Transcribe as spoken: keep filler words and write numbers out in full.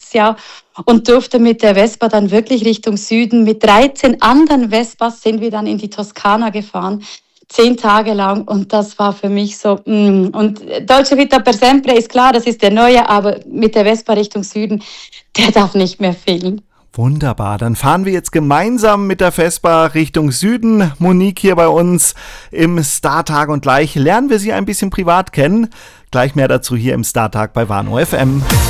letztes Jahr und durfte mit der Vespa dann wirklich Richtung Süden. Mit dreizehn anderen Vespas sind wir dann in die Toskana gefahren, zehn Tage lang, und das war für mich so, mm. Und Dolce Vita per Sempre ist klar, das ist der neue, aber mit der Vespa Richtung Süden, der darf nicht mehr fehlen. Wunderbar, dann fahren wir jetzt gemeinsam mit der Vespa Richtung Süden. Monique hier bei uns im Startag, und gleich lernen wir sie ein bisschen privat kennen. Gleich mehr dazu hier im Startag bei Warnow F M.